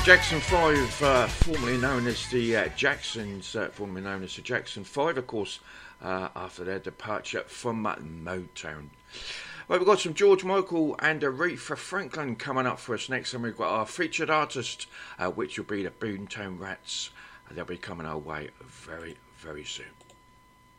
Jackson 5, formerly known as the Jacksons, formerly known as the Jackson 5, of course, after their departure from Motown. Well, we've got some George Michael and Aretha Franklin coming up for us next, and we've got our featured artist, which will be the Boomtown Rats. They'll be coming our way very, very soon.